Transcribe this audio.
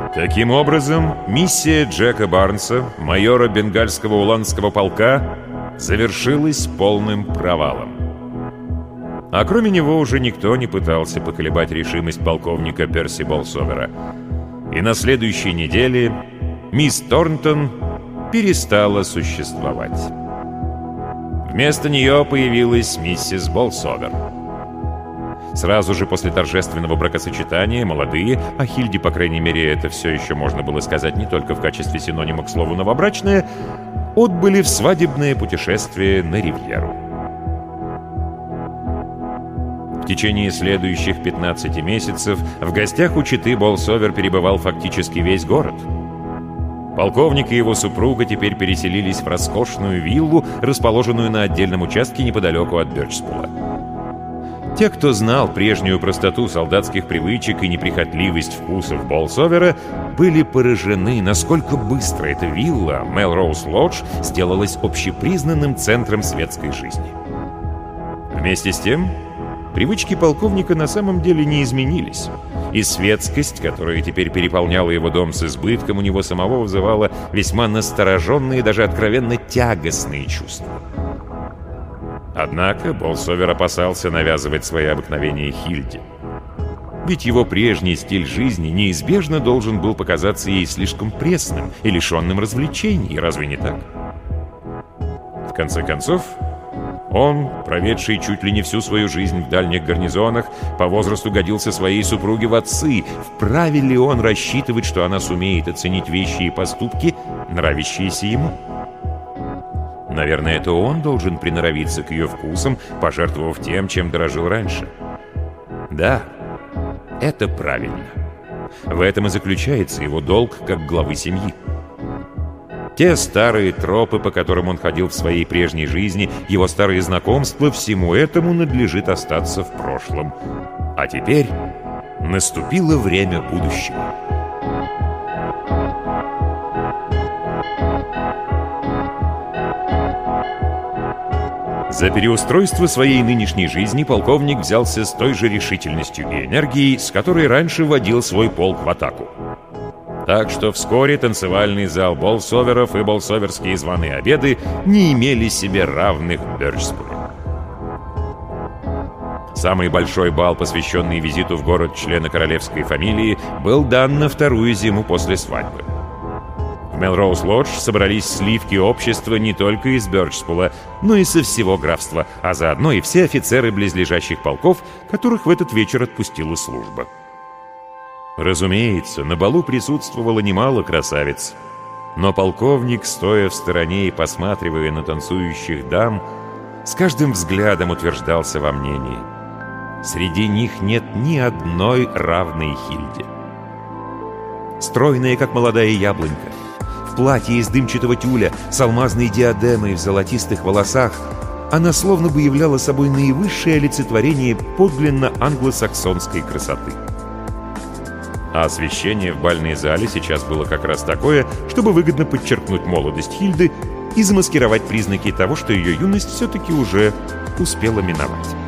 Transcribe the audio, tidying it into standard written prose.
Таким образом, миссия Джека Барнса, майора бенгальского уланского полка, завершилась полным провалом. А кроме него уже никто не пытался поколебать решимость полковника Перси Болсовера. И на следующей неделе мисс Торнтон перестала существовать. Вместо нее появилась миссис Болсовер. Сразу же после торжественного бракосочетания молодые, а Хильде, по крайней мере, это все еще можно было сказать не только в качестве синонима к слову «новобрачная», отбыли в свадебное путешествие на Ривьеру. В течение следующих 15 месяцев в гостях у четы Болсовер перебывал фактически весь город. Полковник и его супруга теперь переселились в роскошную виллу, расположенную на отдельном участке неподалеку от Бёрчспула. Те, кто знал прежнюю простоту солдатских привычек и неприхотливость вкусов Болсовера, были поражены, насколько быстро эта вилла, Мелроуз-Лодж, сделалась общепризнанным центром светской жизни. Вместе с тем, привычки полковника на самом деле не изменились, и светскость, которая теперь переполняла его дом с избытком, у него самого вызывала весьма настороженные, даже откровенно тягостные чувства. Однако Болсовер опасался навязывать свои обыкновения Хильде. Ведь его прежний стиль жизни неизбежно должен был показаться ей слишком пресным и лишенным развлечений, разве не так? В конце концов, он, проведший чуть ли не всю свою жизнь в дальних гарнизонах, по возрасту годился своей супруге в отцы. Вправе ли он рассчитывать, что она сумеет оценить вещи и поступки, нравящиеся ему? Наверное, это он должен приноровиться к ее вкусам, пожертвовав тем, чем дорожил раньше. Да, это правильно. В этом и заключается его долг как главы семьи. Те старые тропы, по которым он ходил в своей прежней жизни, его старые знакомства, всему этому надлежит остаться в прошлом. А теперь наступило время будущего. За переустройство своей нынешней жизни полковник взялся с той же решительностью и энергией, с которой раньше водил свой полк в атаку. Так что вскоре танцевальный зал Болсоверов и болсоверские званые обеды не имели себе равных в Бёрчспуле. Самый большой бал, посвященный визиту в город члена королевской фамилии, был дан на вторую зиму после свадьбы. В Мелроуз-Лодж собрались сливки общества не только из Бёрчспула, но и со всего графства, а заодно и все офицеры близлежащих полков, которых в этот вечер отпустила служба. Разумеется, на балу присутствовало немало красавиц, но полковник, стоя в стороне и посматривая на танцующих дам, с каждым взглядом утверждался во мнении: среди них нет ни одной равной Хильде. Стройная, как молодая яблонька, в платье из дымчатого тюля, с алмазной диадемой в золотистых волосах, она словно бы являла собой наивысшее олицетворение подлинно англосаксонской красоты. А освещение в бальной зале сейчас было как раз такое, чтобы выгодно подчеркнуть молодость Хильды и замаскировать признаки того, что ее юность все-таки уже успела миновать.